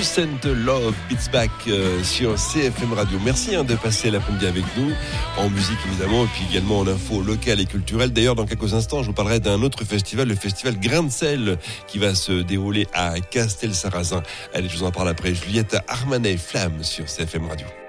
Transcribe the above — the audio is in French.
Lucent Love Beats Back sur CFM Radio. Merci de passer l'après-midi avec nous, en musique évidemment, et puis également en info locale et culturelle. D'ailleurs, dans quelques instants, je vous parlerai d'un autre festival, le festival Grain de Sel, qui va se dérouler à Castelsarrasin. Allez, je vous en parle après. Juliette Armanet, Flamme sur CFM Radio.